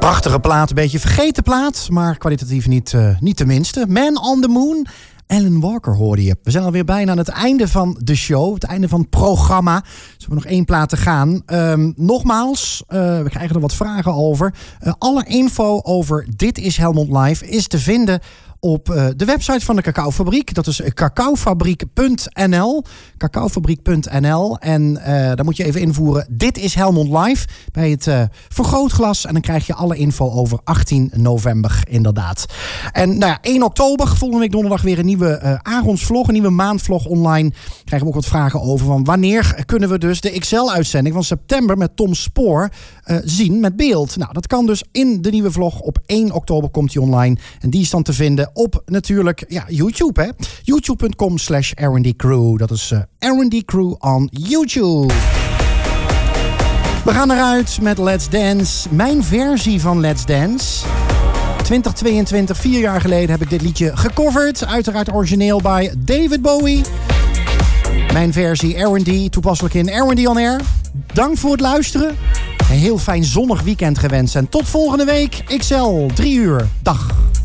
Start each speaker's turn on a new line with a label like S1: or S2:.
S1: Prachtige plaat, een beetje vergeten plaat, maar kwalitatief niet tenminste. Man on the Moon, Alan Walker hoorde je. We zijn alweer bijna aan het einde van de show, het einde van het programma. Dus we hebben nog 1 plaat te gaan. Nogmaals, we krijgen er wat vragen over. Alle info over Dit is Helmond Live is te vinden op de website van de Cacaofabriek. Dat is cacaofabriek.nl. Cacaofabriek.nl. En daar moet je even invoeren Dit is Helmond Live bij het vergrootglas. En dan krijg je alle info over 18 november inderdaad. En 1 oktober, volgende week donderdag weer een nieuwe Aronsvlog, een nieuwe maandvlog online. Krijgen we ook wat vragen over van wanneer kunnen we dus de XL-uitzending van september met Tom Spoor zien met beeld. Nou, dat kan dus in de nieuwe vlog. Op 1 oktober komt die online. En die is dan te vinden op natuurlijk YouTube. Hè? youtube.com/R&D-Crew. Dat is R&D Crew on YouTube. We gaan eruit met Let's Dance. Mijn versie van Let's Dance. 2022, 4 jaar geleden, heb ik dit liedje gecoverd. Uiteraard origineel bij David Bowie. Mijn versie R&D, toepasselijk in R&D on Air. Dank voor het luisteren. Een heel fijn zonnig weekend gewenst. En tot volgende week. XL, 3 uur. Dag.